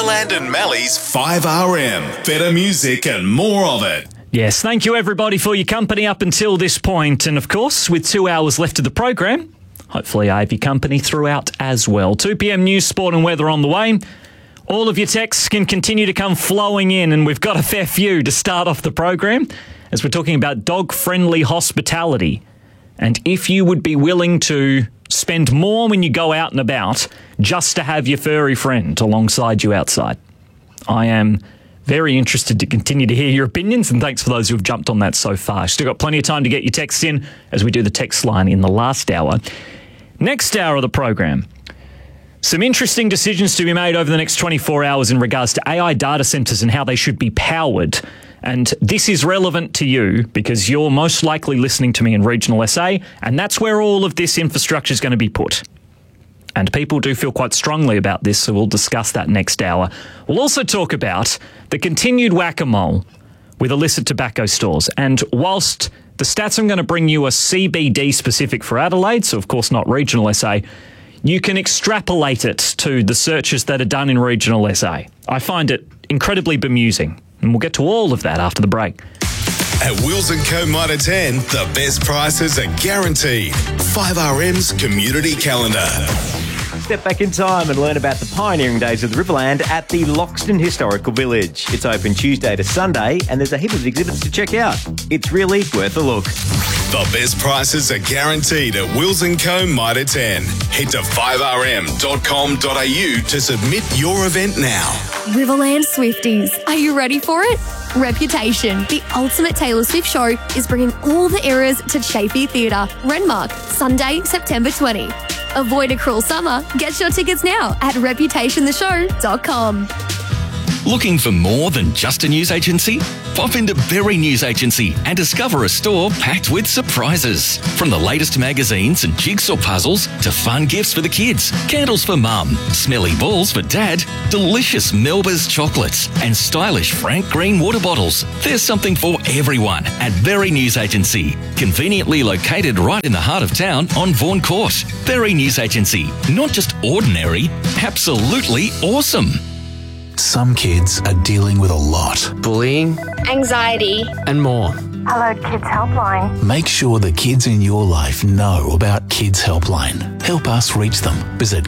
Riverland and Mally's 5RM. Better music and more of it. Yes, thank you everybody for your company up until this point. And of course, with 2 hours left of the program, hopefully I have your company throughout as well. 2 p.m. news, sport and weather on the way. All of your texts can continue to come flowing in, and we've got a fair few to start off the program as we're talking about dog-friendly hospitality. And if you would be willing to spend more when you go out and about just to have your furry friend alongside you outside. I am very interested to continue to hear your opinions, and thanks for those who have jumped on that so far. Still got plenty of time to get your texts in as we do the text line in the last hour. Next hour of the program, some interesting decisions to be made over the next 24 hours in regards to AI data centres and how they should be powered. And this is relevant to you because you're most likely listening to me in regional SA, and that's where all of this infrastructure is going to be put. And people do feel quite strongly about this, so we'll discuss that next hour. We'll also talk about the continued whack-a-mole with illicit tobacco stores. And whilst the stats I'm going to bring you are CBD specific for Adelaide, so of course not regional SA, you can extrapolate it to the searches that are done in regional SA. I find it incredibly bemusing, and we'll get to all of that after the break. At Wills & Co. Mitre 10, the best prices are guaranteed. 5RM's community calendar. Step back in time and learn about the pioneering days of the Riverland at the Loxton Historical Village. It's open Tuesday to Sunday, and there's a heap of exhibits to check out. It's really worth a look. The best prices are guaranteed at Wills & Co. Mitre 10. Head to 5rm.com.au to submit your event now. Riverland Swifties, are you ready for it? Reputation, the ultimate Taylor Swift show, is bringing all the eras to Chafee Theatre, Renmark, Sunday, September 20. Avoid a cruel summer. Get your tickets now at reputationtheshow.com. Looking for more than just a news agency? Pop into Berry News Agency and discover a store packed with surprises. From the latest magazines and jigsaw puzzles to fun gifts for the kids, candles for mum, smelly balls for dad, delicious Melba's chocolates and stylish Frank Green water bottles. There's something for everyone at Berry News Agency. Conveniently located right in the heart of town on Vaughan Court. Berry News Agency. Not just ordinary, absolutely awesome. Some kids are dealing with a lot. Bullying, anxiety, and more. Hello Kids Helpline. Make sure the kids in your life know about Kids Helpline. Help us reach them. Visit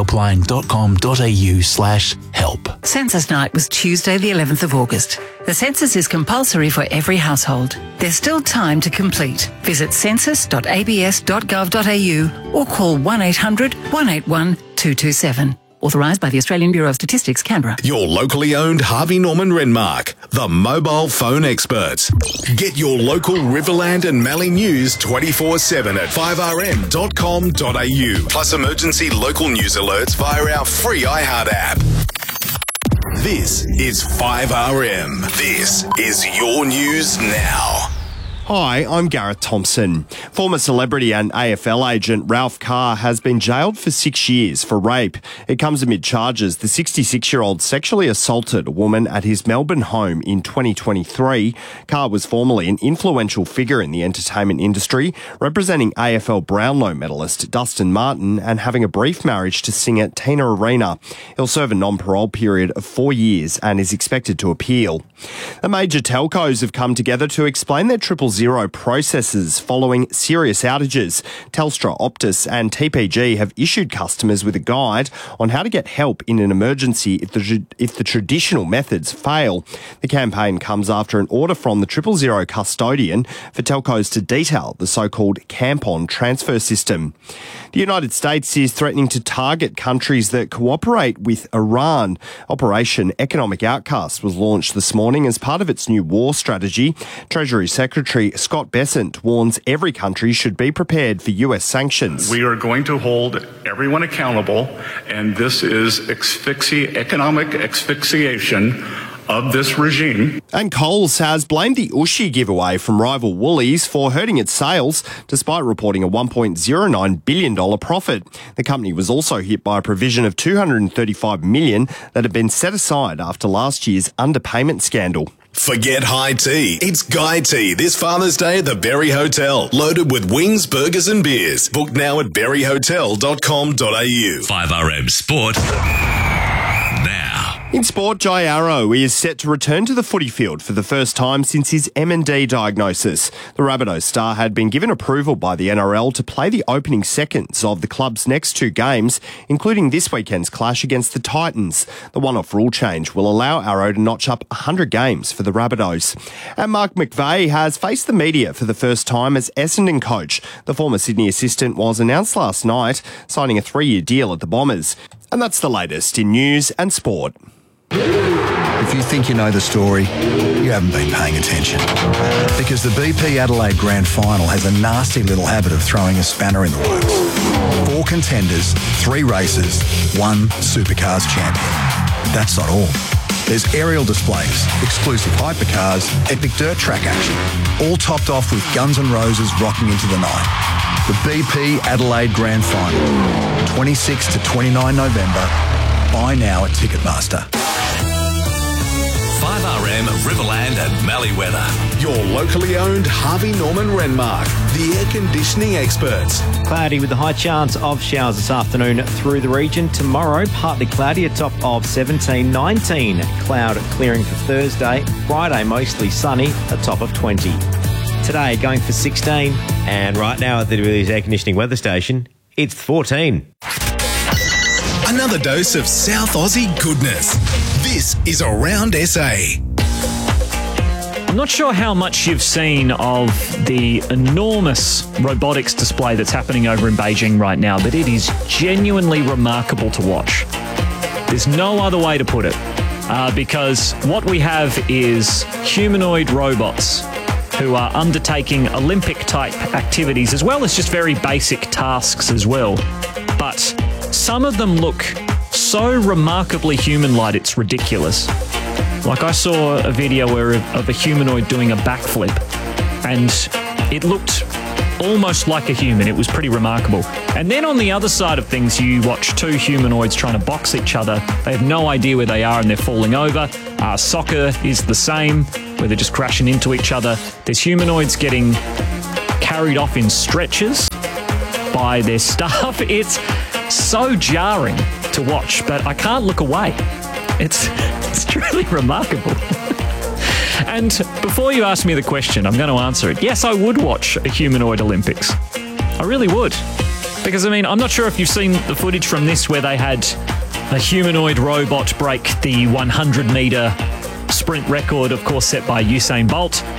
kidshelpline.com.au/help. Census night was Tuesday the 11th of August. The census is compulsory for every household. There's still time to complete. Visit census.abs.gov.au or call 1800 181 227. Authorised by the Australian Bureau of Statistics, Canberra. Your locally owned Harvey Norman Renmark, the mobile phone experts. Get your local Riverland and Mallee news 24/7 at 5rm.com.au. Plus emergency local news alerts via our free iHeart app. This is 5RM. This is your news now. Hi, I'm Gareth Thompson. Former celebrity and AFL agent Ralph Carr has been jailed for 6 years for rape. It comes amid charges the 66-year-old sexually assaulted a woman at his Melbourne home in 2023. Carr was formerly an influential figure in the entertainment industry, representing AFL Brownlow medalist Dustin Martin and having a brief marriage to singer Tina Arena. He'll serve a non-parole period of 4 years and is expected to appeal. The major telcos have come together to explain their 000 processes following serious outages. Telstra, Optus and TPG have issued customers with a guide on how to get help in an emergency if the traditional methods fail. The campaign comes after an order from the 000 custodian for telcos to detail the so-called Camp-On transfer system. The United States is threatening to target countries that cooperate with Iran. Operation Economic Outcast was launched this morning as part of its new war strategy. Treasury Secretary Scott Bessent warns every country should be prepared for US sanctions. We are going to hold everyone accountable, and this is economic asphyxiation of this regime. And Coles has blamed the Ooshie giveaway from rival Woolies for hurting its sales, despite reporting a $1.09 billion profit. The company was also hit by a provision of $235 million that had been set aside after last year's underpayment scandal. Forget high tea. It's Guy Tea this Father's Day at the Berry Hotel. Loaded with wings, burgers and beers. Book now at berryhotel.com.au. 5RM Sport. Now. In sport, Jai Arrow is set to return to the footy field for the first time since his M&D diagnosis. The Rabbitohs star had been given approval by the NRL to play the opening seconds of the club's next two games, including this weekend's clash against the Titans. The one-off rule change will allow Arrow to notch up 100 games for the Rabbitohs. And Mark McVeigh has faced the media for the first time as Essendon coach. The former Sydney assistant was announced last night, signing a 3-year deal at the Bombers. And that's the latest in news and sport. If you think you know the story, you haven't been paying attention. Because the BP Adelaide Grand Final has a nasty little habit of throwing a spanner in the works. 4 contenders, 3 races, 1 Supercars champion. That's not all. There's aerial displays, exclusive hypercars, epic dirt track action, all topped off with Guns N' Roses rocking into the night. The BP Adelaide Grand Final, 26 to 29 November. Buy now at Ticketmaster. 5RM Riverland and Malleeweather. Your locally owned Harvey Norman Renmark, the air conditioning experts. Cloudy with a high chance of showers this afternoon through the region. Tomorrow, partly cloudy, a top of 17, 19. Cloud clearing for Thursday. Friday, mostly sunny, a top of 20. Today, going for 16. And right now at the Willies Air Conditioning Weather Station, it's 14. Another dose of South Aussie goodness. This is Around SA. I'm not sure how much you've seen of the enormous robotics display that's happening over in Beijing right now, but it is genuinely remarkable to watch. There's no other way to put it, because what we have is humanoid robots who are undertaking Olympic-type activities as well as just very basic tasks as well. But some of them look so remarkably human-like, it's ridiculous. Like I saw a video of a humanoid doing a backflip, and it looked almost like a human. It was pretty remarkable. And then on the other side of things, you watch 2 humanoids trying to box each other. They have no idea where they are and they're falling over. Soccer is the same, where they're just crashing into each other. There's humanoids getting carried off in stretchers by their staff. It's so jarring to watch, but I can't look away. It's truly remarkable. And before you ask me the question, I'm going to answer it. Yes, I would watch a humanoid Olympics. I really would. Because, I mean, I'm not sure if you've seen the footage from this where they had a humanoid robot break the 100-metre sprint record, of course, set by Usain Bolt.